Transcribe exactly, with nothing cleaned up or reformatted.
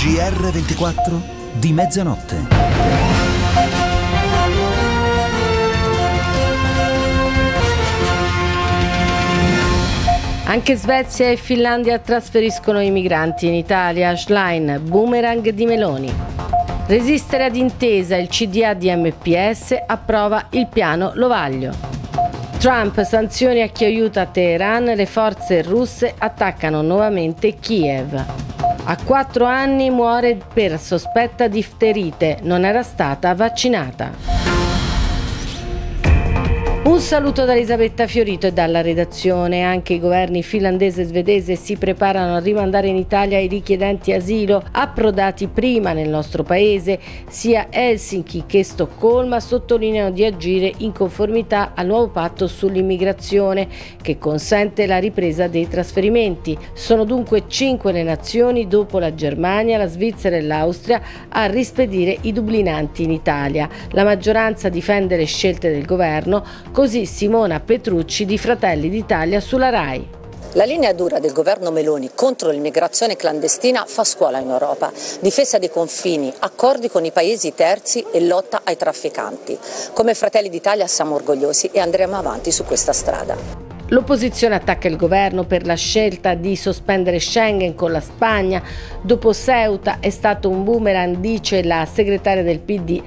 G R ventiquattro di mezzanotte. Anche Svezia e Finlandia trasferiscono i migranti in Italia. Schlein, boomerang di Meloni. Resistere ad intesa, il C D A di M P S approva il piano Lovaglio. Trump, sanzioni a chi aiuta Teheran, le forze russe attaccano nuovamente Kiev. A quattro anni muore per sospetta difterite, non era stata vaccinata. Un saluto da Elisabetta Fiorito e dalla redazione. Anche i governi finlandese e svedese si preparano a rimandare in Italia i richiedenti asilo approdati prima nel nostro paese. Sia Helsinki che Stoccolma sottolineano di agire in conformità al nuovo patto sull'immigrazione che consente la ripresa dei trasferimenti. Sono dunque cinque le nazioni, dopo la Germania, la Svizzera e l'Austria, a rispedire i dublinanti in Italia. La maggioranza difende le scelte del governo. Così Simona Petrucci di Fratelli d'Italia sulla Rai. La linea dura del governo Meloni contro l'immigrazione clandestina fa scuola in Europa. Difesa dei confini, accordi con i paesi terzi e lotta ai trafficanti. Come Fratelli d'Italia siamo orgogliosi e andremo avanti su questa strada. L'opposizione attacca il governo per la scelta di sospendere Schengen con la Spagna. Dopo Ceuta è stato un boomerang, dice la segretaria del P D